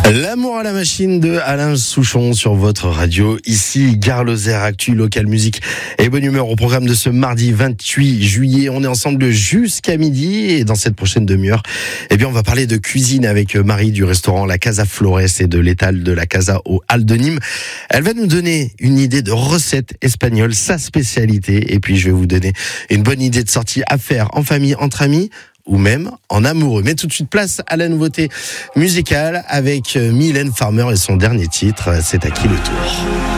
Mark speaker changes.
Speaker 1: L'amour à la machine de Alain Souchon sur votre radio. Ici, Gare Lozère, actu, local musique et bonne humeur au programme de ce mardi 28 juillet. On est ensemble jusqu'à midi et dans cette prochaine demi-heure, on va parler de cuisine avec Marie du restaurant La Casa Flores et de l'étal de la Casa aux Halles de Nîmes. Elle va nous donner une idée de recette espagnole, sa spécialité. Et puis, je vais vous donner une bonne idée de sortie à faire en famille, entre amis, ou même en amoureux. Mais tout de suite, place à la nouveauté musicale avec Mylène Farmer et son dernier titre, C'est à qui le tour ?